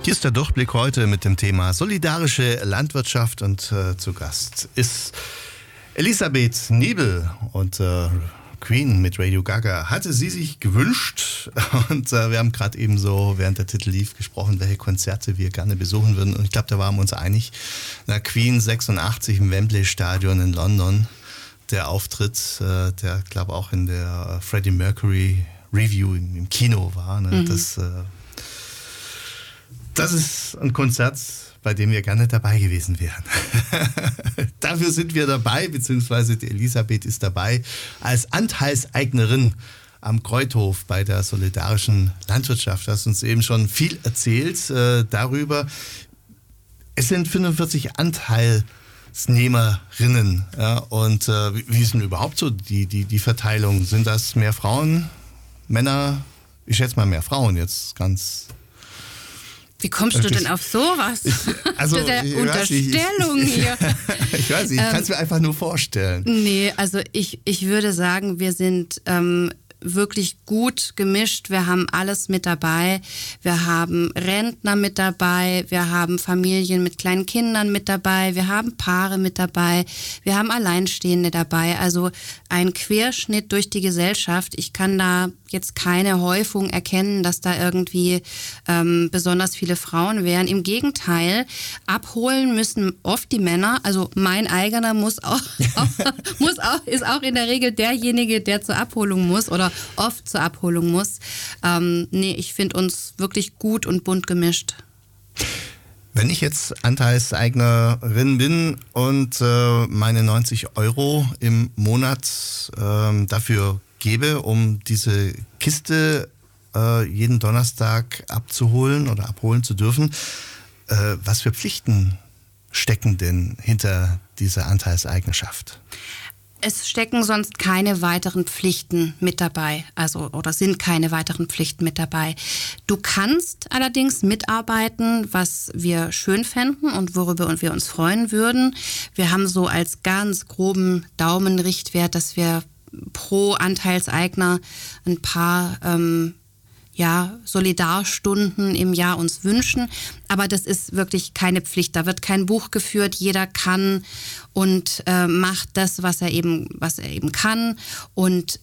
Hier ist der Durchblick heute mit dem Thema solidarische Landwirtschaft und zu Gast ist Elisabeth Nebel und Queen mit Radio Gaga hatte sie sich gewünscht und wir haben gerade eben so, während der Titel lief, gesprochen, welche Konzerte wir gerne besuchen würden und ich glaube, da waren wir uns einig. Na, Queen 86 im Wembley Stadion in London, der Auftritt, der glaube auch in der Freddie Mercury Review im Kino war, ne? Das ist ein Konzert, bei dem wir gerne dabei gewesen wären. Dafür sind wir dabei, beziehungsweise die Elisabeth ist dabei als Anteilseignerin am Kreuthof bei der solidarischen Landwirtschaft. Du hast uns eben schon viel erzählt darüber. Es sind 45 Anteilsnehmerinnen. Ja, und wie ist denn überhaupt so die Verteilung? Sind das mehr Frauen, Männer? Ich schätze mal mehr Frauen jetzt ganz... Wie kommst du denn auf sowas? Also, Unterstellung hier. Ich weiß nicht, ich kann es mir einfach nur vorstellen. Nee, also ich würde sagen, wir sind wirklich gut gemischt. Wir haben alles mit dabei. Wir haben Rentner mit dabei. Wir haben Familien mit kleinen Kindern mit dabei. Wir haben Paare mit dabei. Wir haben Alleinstehende dabei. Also ein Querschnitt durch die Gesellschaft. Ich kann da jetzt keine Häufung erkennen, dass da irgendwie besonders viele Frauen wären. Im Gegenteil, abholen müssen oft die Männer. Also mein eigener ist auch in der Regel derjenige, der zur Abholung muss oder oft zur Abholung muss. Ich finde uns wirklich gut und bunt gemischt. Wenn ich jetzt Anteilseignerin bin und meine 90 € im Monat dafür gebe, um diese Kiste jeden Donnerstag abzuholen oder abholen zu dürfen, was für Pflichten stecken denn hinter dieser Anteilseignerschaft? Es stecken sonst keine weiteren Pflichten mit dabei, oder sind keine weiteren Pflichten mit dabei. Du kannst allerdings mitarbeiten, was wir schön fänden und worüber wir uns freuen würden. Wir haben so als ganz groben Daumenrichtwert, dass wir pro Anteilseigner ein paar Solidarstunden im Jahr uns wünschen. Aber das ist wirklich keine Pflicht. Da wird kein Buch geführt. Jeder kann und macht das, was er eben kann. Und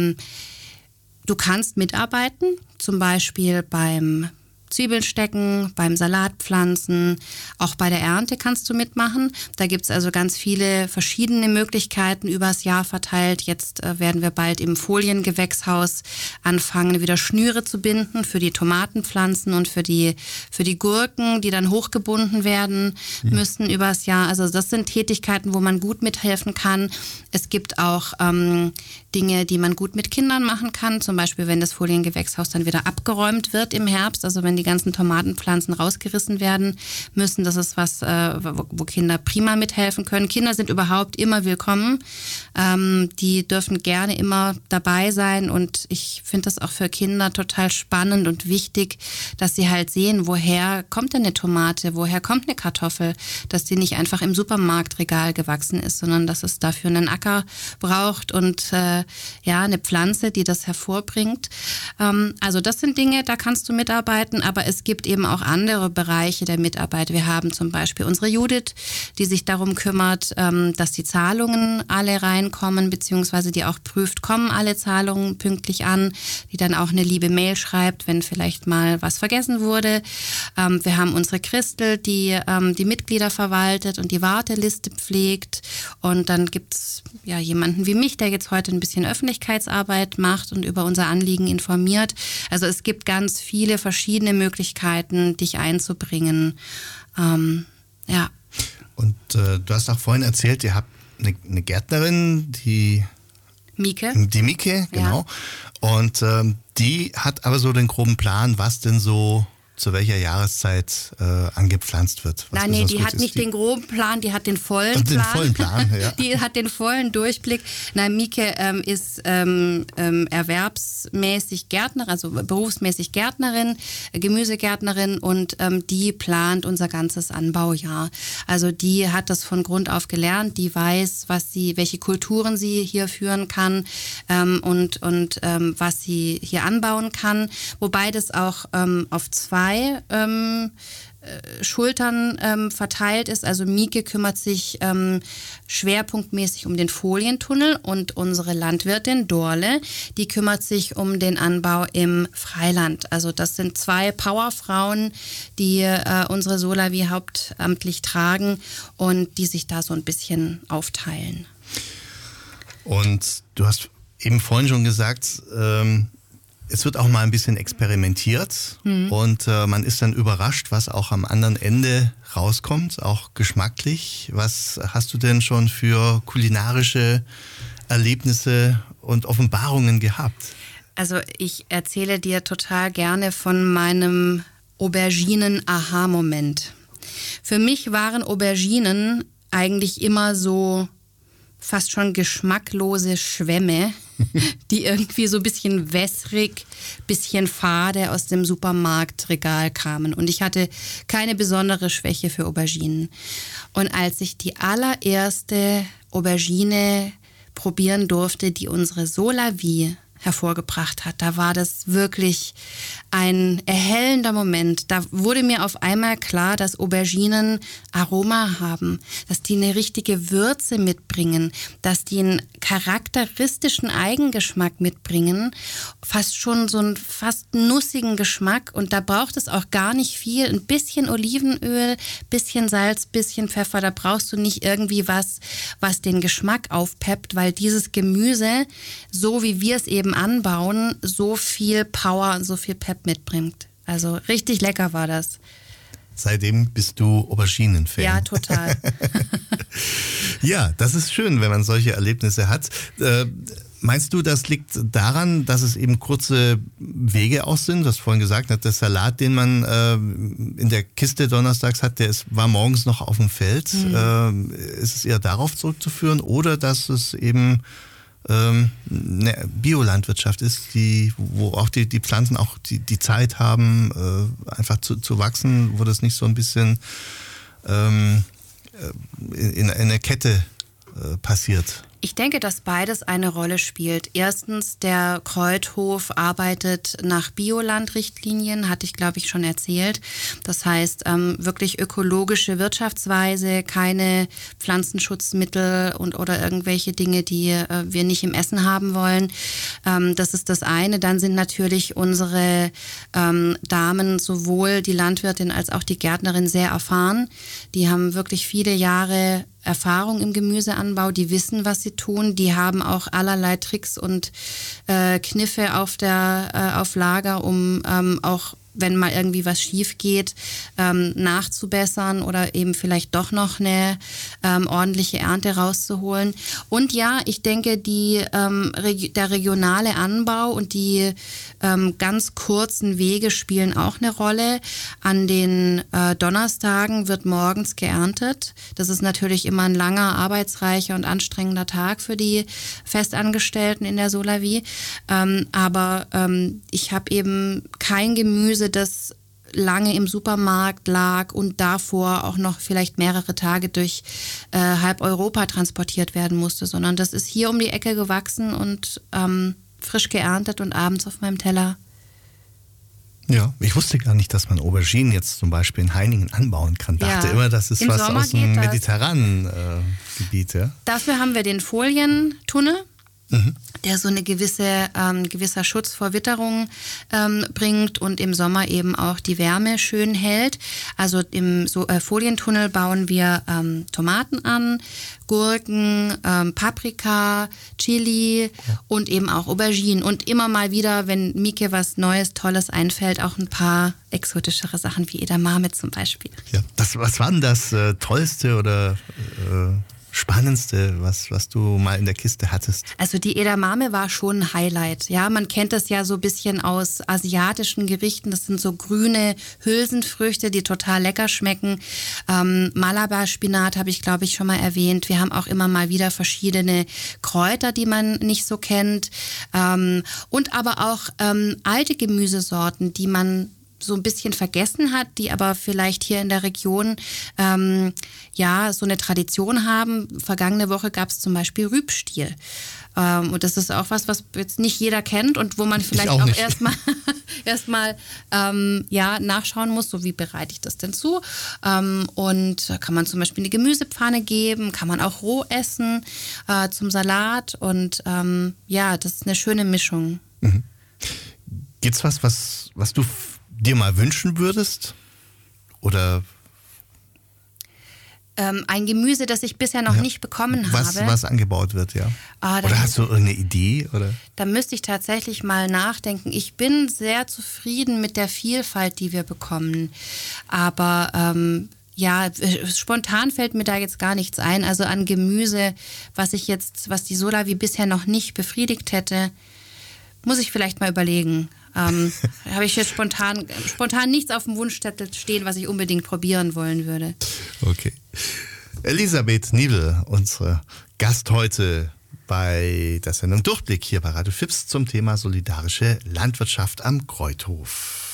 du kannst mitarbeiten, zum Beispiel beim Zwiebeln stecken, beim Salatpflanzen, auch bei der Ernte kannst du mitmachen. Da gibt es also ganz viele verschiedene Möglichkeiten übers Jahr verteilt. Jetzt werden wir bald im Foliengewächshaus anfangen, wieder Schnüre zu binden für die Tomatenpflanzen und für die Gurken, die dann hochgebunden werden müssen übers Jahr. Also das sind Tätigkeiten, wo man gut mithelfen kann. Es gibt auch Dinge, die man gut mit Kindern machen kann. Zum Beispiel, wenn das Foliengewächshaus dann wieder abgeräumt wird im Herbst, also wenn die ganzen Tomatenpflanzen rausgerissen werden müssen. Das ist was, wo Kinder prima mithelfen können. Kinder sind überhaupt immer willkommen. Die dürfen gerne immer dabei sein und ich finde das auch für Kinder total spannend und wichtig, dass sie halt sehen, woher kommt denn eine Tomate, woher kommt eine Kartoffel, dass die nicht einfach im Supermarktregal gewachsen ist, sondern dass es dafür einen Acker braucht und eine Pflanze, die das hervorbringt. Also das sind Dinge, da kannst du mitarbeiten, aber es gibt eben auch andere Bereiche der Mitarbeit. Wir haben zum Beispiel unsere Judith, die sich darum kümmert, dass die Zahlungen alle reinkommen, beziehungsweise die auch prüft, kommen alle Zahlungen pünktlich an, die dann auch eine liebe Mail schreibt, wenn vielleicht mal was vergessen wurde. Wir haben unsere Christel, die die Mitglieder verwaltet und die Warteliste pflegt. Und dann gibt's jemanden wie mich, der jetzt heute ein bisschen Öffentlichkeitsarbeit macht und über unser Anliegen informiert. Also es gibt ganz viele verschiedene Möglichkeiten, dich einzubringen. Und du hast auch vorhin erzählt, ihr habt eine Gärtnerin, die Mieke. Die Mieke, genau. Ja. Und die hat aber so den groben Plan, was denn so zu welcher Jahreszeit angepflanzt wird. Nein, die hat nicht den groben Plan, die hat den vollen Plan. Den vollen Plan, ja. Die hat den vollen Durchblick. Nein, Mieke ist erwerbsmäßig Gärtnerin, also berufsmäßig Gärtnerin, Gemüsegärtnerin und die plant unser ganzes Anbaujahr. Also die hat das von Grund auf gelernt, die weiß, welche Kulturen sie hier führen kann und was sie hier anbauen kann. Wobei das auch auf zwei 2 Schultern verteilt ist. Also Mieke kümmert sich schwerpunktmäßig um den Folientunnel und unsere Landwirtin Dorle, die kümmert sich um den Anbau im Freiland. Also das sind 2 Powerfrauen, die unsere Solavi hauptamtlich tragen und die sich da so ein bisschen aufteilen. Und du hast eben vorhin schon gesagt, es wird auch mal ein bisschen experimentiert und man ist dann überrascht, was auch am anderen Ende rauskommt, auch geschmacklich. Was hast du denn schon für kulinarische Erlebnisse und Offenbarungen gehabt? Also ich erzähle dir total gerne von meinem Auberginen-Aha-Moment. Für mich waren Auberginen eigentlich immer so fast schon geschmacklose Schwämme, die irgendwie so ein bisschen wässrig, bisschen fade aus dem Supermarktregal kamen. Und ich hatte keine besondere Schwäche für Auberginen. Und als ich die allererste Aubergine probieren durfte, die unsere Solavi hervorgebracht hat, da war das wirklich ein erhellender Moment. Da wurde mir auf einmal klar, dass Auberginen Aroma haben, dass die eine richtige Würze mitbringen, dass die einen charakteristischen Eigengeschmack mitbringen, fast schon so einen fast nussigen Geschmack. Und da braucht es auch gar nicht viel, ein bisschen Olivenöl, bisschen Salz, bisschen Pfeffer, da brauchst du nicht irgendwie was den Geschmack aufpeppt, weil dieses Gemüse, so wie wir es eben anbauen, so viel Power und so viel Pep mitbringt. Also richtig lecker war das. Seitdem bist du Auberginen-Fan. Ja, total. Ja, das ist schön, wenn man solche Erlebnisse hat. Meinst du, das liegt daran, dass es eben kurze Wege auch sind? Du hast vorhin gesagt, der Salat, den man in der Kiste donnerstags hat, war morgens noch auf dem Feld. Ist es eher darauf zurückzuführen oder dass es eben eine Biolandwirtschaft ist, wo auch die Pflanzen auch die Zeit haben, einfach zu wachsen, wo das nicht so ein bisschen in einer Kette passiert? Ich denke, dass beides eine Rolle spielt. Erstens, der Kreuthof arbeitet nach Biolandrichtlinien, hatte ich, glaube ich, schon erzählt. Das heißt, wirklich ökologische Wirtschaftsweise, keine Pflanzenschutzmittel oder irgendwelche Dinge, die wir nicht im Essen haben wollen. Das ist das eine. Dann sind natürlich unsere Damen, sowohl die Landwirtin als auch die Gärtnerin, sehr erfahren. Die haben wirklich viele Jahre Erfahrung im Gemüseanbau, die wissen, was sie tun, die haben auch allerlei Tricks und Kniffe auf Lager, um auch, wenn mal irgendwie was schief geht, nachzubessern oder eben vielleicht doch noch eine ordentliche Ernte rauszuholen. Und ja, ich denke, der regionale Anbau und die ganz kurzen Wege spielen auch eine Rolle. An den Donnerstagen wird morgens geerntet. Das ist natürlich immer ein langer, arbeitsreicher und anstrengender Tag für die Festangestellten in der Solavi. Aber ich habe eben kein Gemüse, das lange im Supermarkt lag und davor auch noch vielleicht mehrere Tage durch halb Europa transportiert werden musste, sondern das ist hier um die Ecke gewachsen und frisch geerntet und abends auf meinem Teller. Ja, ich wusste gar nicht, dass man Auberginen jetzt zum Beispiel in Heiningen anbauen kann. Dachte immer, das ist was aus dem mediterranen Gebiet. Ja? Dafür haben wir den Folientunnel. Der so eine gewisser Schutz vor Witterung bringt und im Sommer eben auch die Wärme schön hält. Also im Folientunnel bauen wir Tomaten an, Gurken, Paprika, Chili und eben auch Auberginen. Und immer mal wieder, wenn Mieke was Neues, Tolles einfällt, auch ein paar exotischere Sachen wie Edamame zum Beispiel. Ja, was war denn das Tollste oder Spannendste, was du mal in der Kiste hattest? Also die Edamame war schon ein Highlight. Ja, man kennt das ja so ein bisschen aus asiatischen Gerichten. Das sind so grüne Hülsenfrüchte, die total lecker schmecken. Malabar-Spinat habe ich, glaube ich, schon mal erwähnt. Wir haben auch immer mal wieder verschiedene Kräuter, die man nicht so kennt. Und aber auch alte Gemüsesorten, die man so ein bisschen vergessen hat, die aber vielleicht hier in der Region so eine Tradition haben. Vergangene Woche gab es zum Beispiel Rübstiel. Und das ist auch was jetzt nicht jeder kennt und wo man vielleicht auch erstmal nachschauen muss, so wie bereite ich das denn zu. Und da kann man zum Beispiel eine Gemüsepfanne geben, kann man auch roh essen zum Salat und das ist eine schöne Mischung. Mhm. Gibt's was du dir mal wünschen würdest? Oder ein Gemüse, das ich bisher noch nicht bekommen habe. Was angebaut wird, ja. Oder hast du irgendeine Idee? Oder? Da müsste ich tatsächlich mal nachdenken. Ich bin sehr zufrieden mit der Vielfalt, die wir bekommen. Aber spontan fällt mir da jetzt gar nichts ein. Also an Gemüse, was die Sola wie bisher noch nicht befriedigt hätte, muss ich vielleicht mal überlegen. Habe ich jetzt spontan nichts auf dem Wunschzettel stehen, was ich unbedingt probieren wollen würde. Okay. Elisabeth Niebel, unsere Gast heute bei der Sendung Durchblick hier bei Radio FIPS zum Thema solidarische Landwirtschaft am Kreuthof.